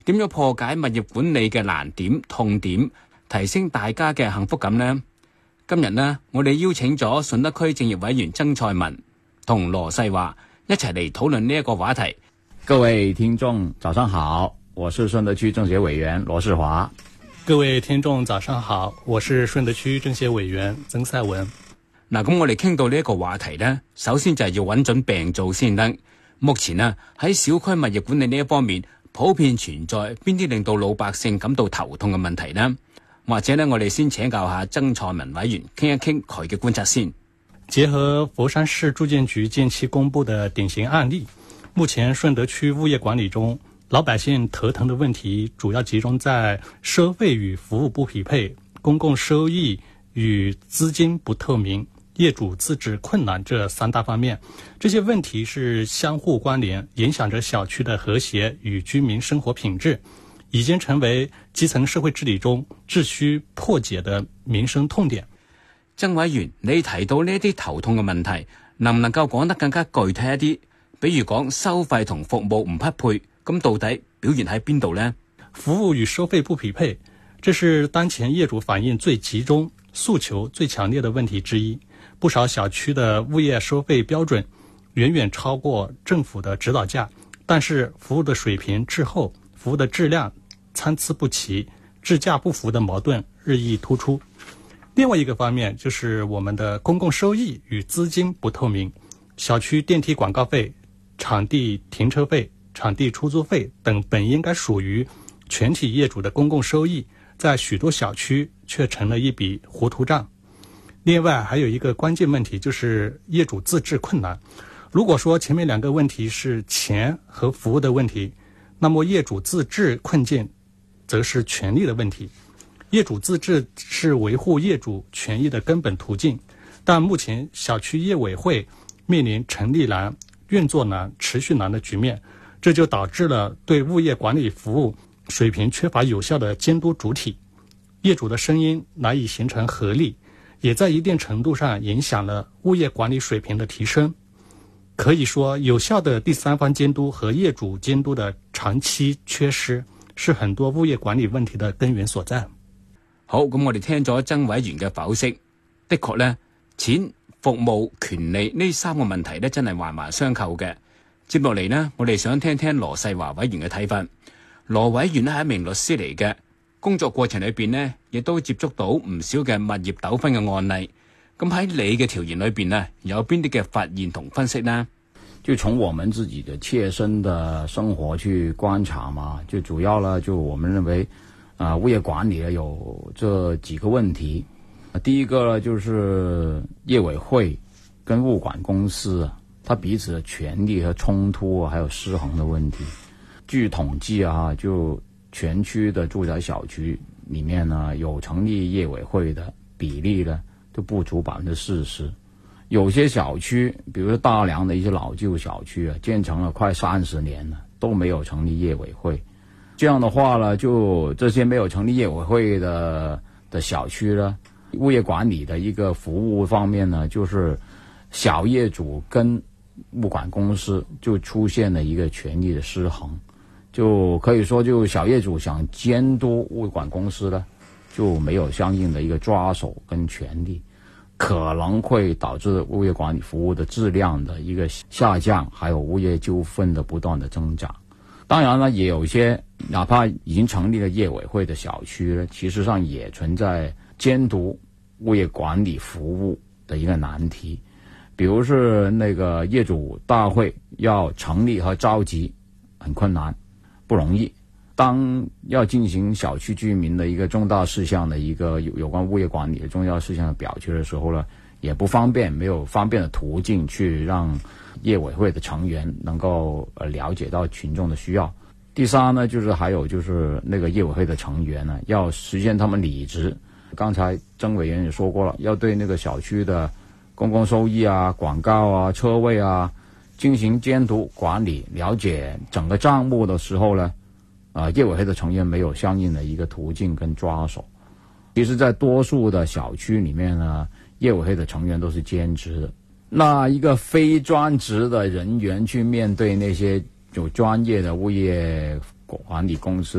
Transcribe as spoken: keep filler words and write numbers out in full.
點樣破解物業管理嘅難點、痛點，提升大家嘅幸福感呢？今日呢，我哋邀請咗順德區政協委員曾賽文同羅世華一齊嚟討論呢一個話題。 各位聽眾早上好，我是順德區政協委員羅世華。 各位聽眾早上好，我是順德區政協委員曾賽文。 嗱，咁我哋傾到呢一個話題呢，首先就係要揾準病灶先得。目前呢，喺小區物業管理呢一方面，普遍存在邊啲令到老百姓感到頭痛嘅問題呢？或者呢，我哋先請教下曾賽文委員傾一傾佢嘅觀察先。 結合佛山市住建局近期公布的典型案例，目前順德區物業管理中，老百姓頭疼的問題主要集中在收費與服務不匹配、公共收益與資金不透明、業主自治困難這三大方面。這些問題是相互關聯，影響着小區的和諧與居民生活品質，已經成為基層社會治理中必須破解的民生痛點。 曾委員，你提到呢啲頭痛嘅問題，能唔能夠講得更加具體一啲？比如講收費同服務唔匹配，咁到底表現喺邊度呢？ 服務與收費不匹配，這是當前業主反映最集中、訴求最強烈的問題之一。不少小區的物業收費標準遠遠超過政府的指導價，但是服務的水平滯後，服務的質量參差不齊，質價不符的矛盾日益突出。另外一個方面就是我們的公共收益與資金不透明，小區電梯廣告費、場地停車費、場地出租費等本應該屬於全體業主的公共收益，在許多小區卻成了一筆糊塗賬。另外還有一個關鍵問題，就是業主自治困難。如果說前面兩個問題是錢和服務的問題，那麼業主自治困境則是權利的問題。業主自治是維護業主權益的根本途徑，但目前小區業委會面臨成立難、運作難、持續難的局面，這就導致了對物業管理服務水平缺乏有效的監督主體，業主的聲音難以形成合力，也在一定程度上影響了物業管理水平的提升。可以說，有效的第三方監督和業主監督的長期缺失，是很多物業管理問題的根源所在。 好，咁我哋聽咗曾委員嘅剖析，的確呢，錢、服務、權利呢三個問題呢，真係環環相扣嘅。接落嚟呢，我哋想聽聽羅世華委員嘅睇法。羅委員呢係一名律師嚟嘅，工作過程裏邊呢，亦都接觸到唔少嘅物業糾紛嘅案例。咁喺你嘅調研裏邊呢，有邊啲嘅發現同分析呢？ 就從我們自己的切身的生活去觀察嘛，就主要呢，就我們認為啊、呃，物業管理呢有這幾個問題。第一個呢，就是業委會跟物管公司它彼此的權力和衝突還有失衡的問題。據統計啊，就全區的住宅小區裏面呢，有成立業委會的比例呢都不足百分之四十。有些小區，比如說大良的一些老舊小區啊，建成了快三十年了，都沒有成立業委會。這樣的話呢，就這些沒有成立業委會的的小區呢，物業管理的一個服務方面呢，就是小業主跟物管公司就出現了一個權力的失衡。就可以說，就小業主想監督物管公司呢，就沒有相應的一個抓手跟權力，可能會導致物業管理服務的質量的一個下降，還有物業糾紛的不斷的增長。當然了，也有些哪怕已經成立了業委會的小區呢，其實上也存在監督物業管理服務的一個難題。比如是那個業主大會要成立和召集很困難，不容易。當要進行小區居民的一個重大事項的一個有有關物業管理的重要事項的表決的時候呢，也不方便，沒有方便的途徑去讓業委會的成員能夠呃了解到群眾的需要。第三呢，就是還有就是那個業委會的成員呢，要實現他們履職。剛才曾委員也說過了，要對那個小區的公共收益啊、廣告啊、車位啊進行監督管理，了解整個賬目的時候呢，啊、呃，業委會的成員沒有相應的一個途徑跟抓手。其實在多數的小區裏面呢，業委會的成員都是兼職的。那一個非專職的人員去面對那些有專業的物業管理公司